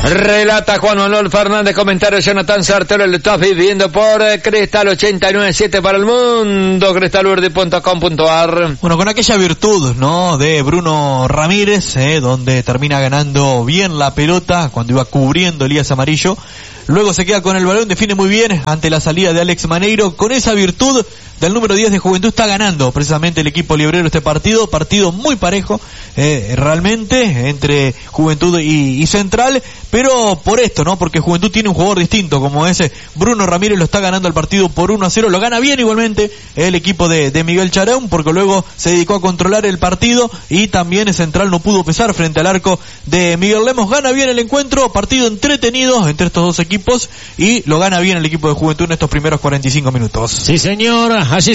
Relata Juan Manuel Fernández, comentario Jonathan Sartero, lo estás viviendo por Cristal 89.7 para el mundo, cristalverde.com.ar. Bueno, con aquella virtud, ¿no?, de Bruno Ramírez, donde termina ganando bien la pelota cuando iba cubriendo Elías Amarillo. Luego se queda con el balón, define muy bien ante la salida de Alex Maneiro. Con esa virtud del número 10 de Juventud está ganando precisamente el equipo librero este partido muy parejo, realmente, entre Juventud y Central, pero por esto, ¿no?, porque Juventud tiene un jugador distinto como ese Bruno Ramírez, lo está ganando el partido por 1-0, lo gana bien igualmente el equipo de Miguel Charón, porque luego se dedicó a controlar el partido y también el Central no pudo pesar frente al arco de Miguel Lemos. Gana bien el encuentro, partido entretenido entre estos dos equipos y lo gana bien el equipo de Juventud en estos primeros 45 minutos. Sí, señor, así